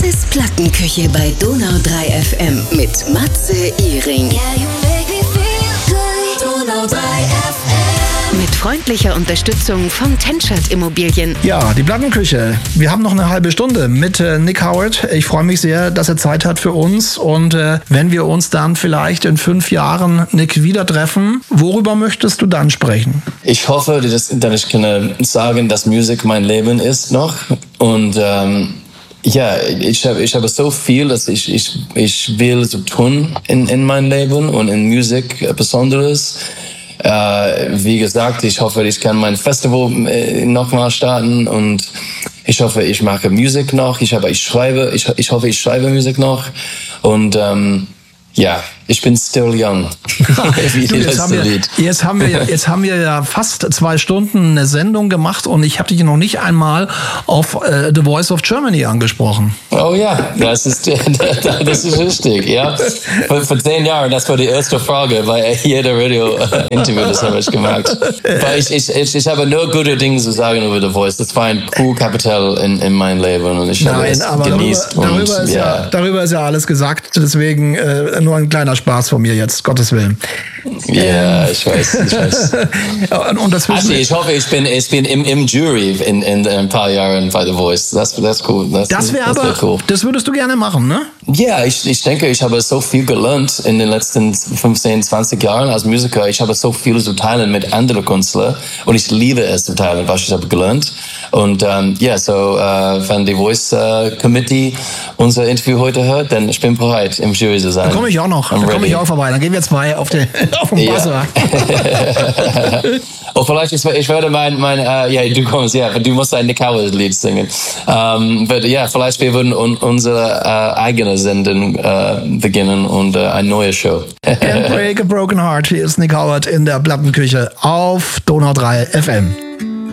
Matzes Plattenküche bei Donau 3 FM mit Matze Ihring. Donau 3 FM. Mit freundlicher Unterstützung von Tenschert Immobilien. Ja, die Plattenküche. Wir haben noch eine halbe Stunde mit Nick Howard. Ich freue mich sehr, dass er Zeit hat für uns. Und wenn wir uns dann vielleicht in 5 Jahren, Nick, wieder treffen, worüber möchtest du dann sprechen? Ich hoffe, dass ich kann sagen, dass Musik mein Leben ist noch. Und ja, ich habe so viel, dass ich will so tun in meinem Leben und in Musik Besonderes. Wie gesagt, ich hoffe, ich kann mein Festival nochmal starten und ich hoffe, ich mache Musik noch. Ich hoffe, ich schreibe Musik noch und ja, ich bin still young. Jetzt haben wir ja fast 2 Stunden eine Sendung gemacht und ich habe dich noch nicht einmal auf The Voice of Germany angesprochen. Oh ja, das ist richtig. Ja, vor 10 Jahren, das war die erste Frage bei jeder Radio-Interview, das habe ich gemacht. Weil ich habe nur gute Dinge zu sagen über The Voice. Das war ein Kapital in meinem Leben und ich habe es genießt. Darüber ist ja alles gesagt, deswegen nur ein kleiner Spaß von mir jetzt, Gottes Willen. Ja, ich weiß. Und das also, ich hoffe, ich bin im Jury in ein paar Jahren bei The Voice. Das cool. Das wäre aber cool. Das würdest du gerne machen, ne? Ja, ich denke, ich habe so viel gelernt in den letzten 15, 20 Jahren als Musiker. Ich habe so viel zu teilen mit anderen Künstlern und ich liebe es zu teilen, was ich habe gelernt. Und wenn die Voice Committee unser Interview heute hört, dann ich bin bereit, im Jury zu sein. Da komme ich auch noch. Da komme ich auch vorbei. Dann gehen wir 2 auf dem Wasser. Oh, vielleicht ich werde du kommst, du musst ein Nick Howard Lied singen. Vielleicht wir würden unsere eigene Sendung beginnen und eine neue Show. Can't Break a Broken Heart. Hier ist Nick Howard in der Plattenküche auf Donau 3 FM.